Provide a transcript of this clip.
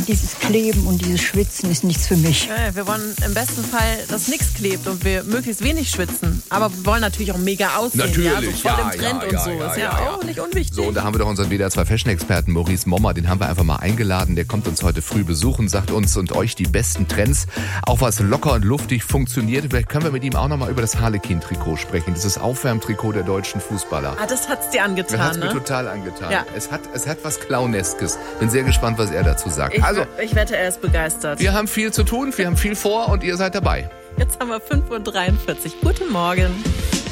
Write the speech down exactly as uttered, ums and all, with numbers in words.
dieses Kleben und dieses Schwitzen ist nichts für mich. Ja, wir wollen im besten Fall, dass nichts klebt und wir möglichst wenig schwitzen. Aber wir wollen natürlich auch mega aussehen. Natürlich, ja, so voll ja, im Trend ja, und ja, so. ja, ist ja, ja, auch ja. nicht unwichtig. So, und da haben wir doch unseren W D R zwei Fashion-Experten Maurice Mommer, den haben wir einfach mal eingeladen. Der kommt uns heute früh besuchen, sagt uns und euch die besten Trends, auch was locker und luftig funktioniert. Vielleicht können wir mit ihm auch nochmal über das Harlequin-Trikot sprechen, dieses Aufwärmtrikot der deutschen Fußballer. Ah, das hat's dir angetan, Das hat's ne? mir total angetan. Ja. Es hat, es hat was Clowneskes. Bin sehr gespannt, was er dazu sagt. Ich, Also, ich wette, er ist begeistert. wir haben viel zu tun, wir haben viel vor und ihr seid dabei. Jetzt haben wir fünf Uhr dreiundvierzig. Guten Morgen.